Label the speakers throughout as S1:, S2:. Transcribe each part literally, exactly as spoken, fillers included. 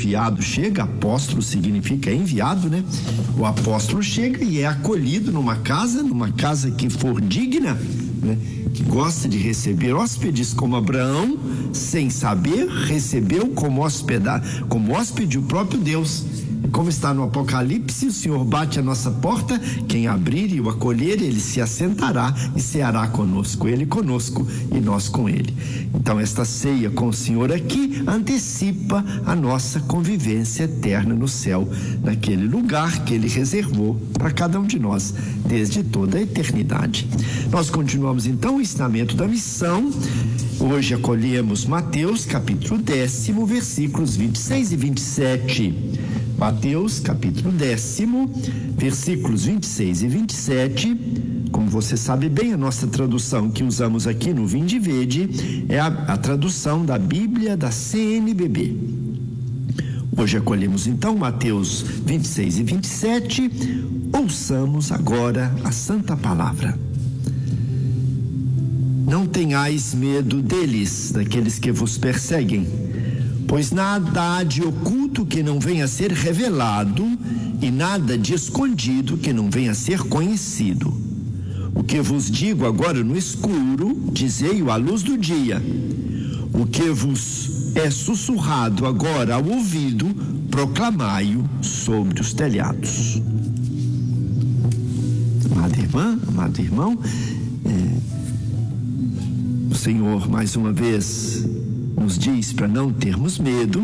S1: enviado chega, apóstolo significa enviado, né? O apóstolo chega e é acolhido numa casa, numa casa que for digna, né? Que gosta de receber hóspedes, como Abraão, sem saber, recebeu como hospedar, como hóspede o próprio Deus. Como está no Apocalipse, o Senhor bate a nossa porta, quem abrir e o acolher, ele se assentará e ceará conosco, ele conosco e nós com ele. Então esta ceia com o Senhor aqui antecipa a nossa convivência eterna no céu, naquele lugar que ele reservou para cada um de nós desde toda a eternidade. Nós continuamos então o ensinamento da missão. Hoje acolhemos Mateus capítulo décimo, versículos vinte e seis e vinte e sete. Mateus capítulo décimo, versículos vinte e seis e vinte e sete. Como você sabe bem, a nossa tradução que usamos aqui no Vinde e Vede é a, a tradução da Bíblia da C N B B. Hoje acolhemos então Mateus vinte e seis e vinte e sete. Ouçamos agora a Santa Palavra. Não tenhais medo deles, daqueles que vos perseguem, pois nada há de oculto que não venha a ser revelado, e nada de escondido que não venha a ser conhecido. O que vos digo agora no escuro, dizei-o à luz do dia. O que vos é sussurrado agora ao ouvido, proclamai-o sobre os telhados. Amada irmã, amado irmão, é, o Senhor mais uma vez nos diz para não termos medo,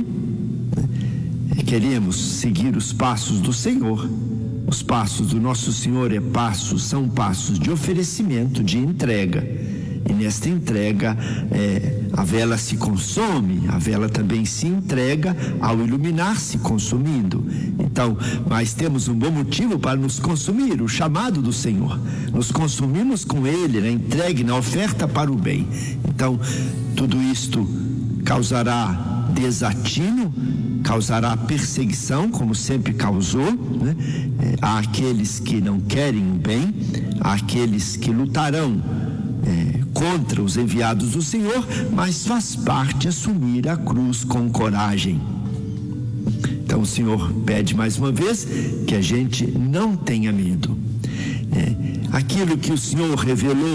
S1: né? Queremos seguir os passos do Senhor. Os passos do nosso Senhor é passos, são passos de oferecimento, de entrega. E nesta entrega é, a vela se consome, a vela também se entrega ao iluminar-se consumindo. Então, mas temos um bom motivo para nos consumir, o chamado do Senhor. Nos consumimos com Ele, na entrega, na oferta para o bem. Então, tudo isto causará desatino, causará perseguição, como sempre causou, né? É, há aqueles que não querem o bem, há aqueles que lutarão é, contra os enviados do Senhor, mas faz parte assumir a cruz com coragem. Então o Senhor pede mais uma vez que a gente não tenha medo. É, aquilo que o Senhor revelou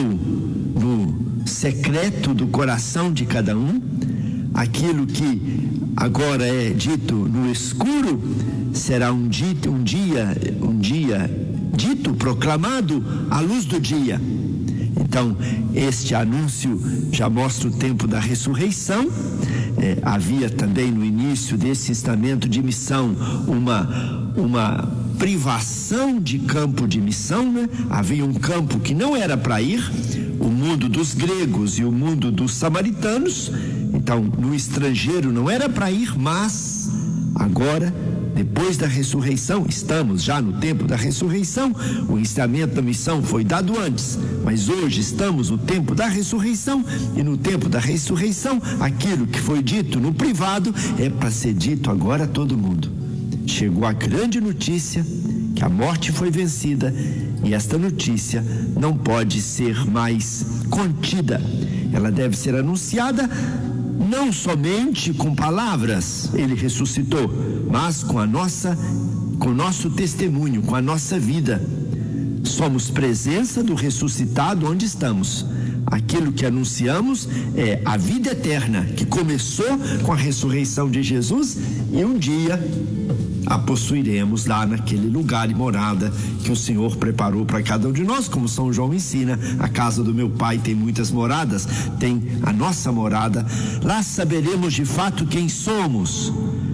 S1: no secreto do coração de cada um, aquilo que agora é dito no escuro, será um, dito, um dia, um dia dito, proclamado à luz do dia. Então, este anúncio já mostra o tempo da ressurreição. É, havia também no início desse ensinamento de missão uma, uma privação de campo de missão, né? Havia um campo que não era para ir, o mundo dos gregos e o mundo dos samaritanos. Então, no estrangeiro não era para ir, mas agora, depois da ressurreição, estamos já no tempo da ressurreição. O ensinamento da missão foi dado antes, mas hoje estamos no tempo da ressurreição, e no tempo da ressurreição, aquilo que foi dito no privado é para ser dito agora a todo mundo. Chegou a grande notícia que a morte foi vencida, e esta notícia não pode ser mais contida. Ela deve ser anunciada não somente com palavras, ele ressuscitou, mas com a nossa, com o nosso testemunho, com a nossa vida. Somos presença do ressuscitado onde estamos. Aquilo que anunciamos é a vida eterna, que começou com a ressurreição de Jesus, e um dia a possuiremos lá naquele lugar e morada que o Senhor preparou para cada um de nós. Como São João ensina, a casa do meu Pai tem muitas moradas, tem a nossa morada. Lá saberemos de fato quem somos.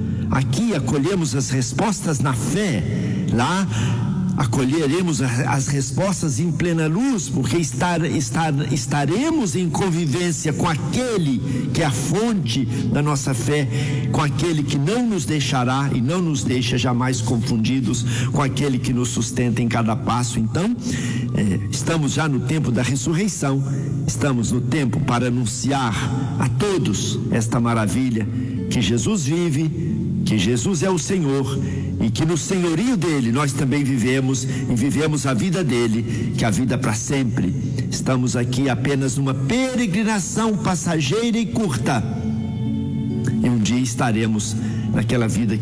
S1: Aqui acolhemos as respostas na fé. Lá acolheremos as respostas em plena luz, porque estar, estar, estaremos em convivência com aquele que é a fonte da nossa fé, com aquele que não nos deixará e não nos deixa jamais confundidos, com aquele que nos sustenta em cada passo. Então, é, estamos já no tempo da ressurreição, estamos no tempo para anunciar a todos esta maravilha, que Jesus vive, que Jesus é o Senhor, e que no senhorio dele nós também vivemos, e vivemos a vida dele, que é a vida para sempre. Estamos aqui apenas numa peregrinação passageira e curta, e um dia estaremos naquela vida